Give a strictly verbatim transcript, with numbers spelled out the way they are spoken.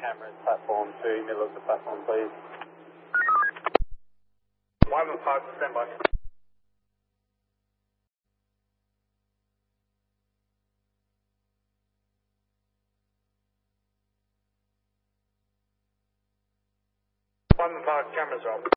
cameras, platform two, middle of the platform, please. Wyvern five, stand by. Wyvern five, cameras are up.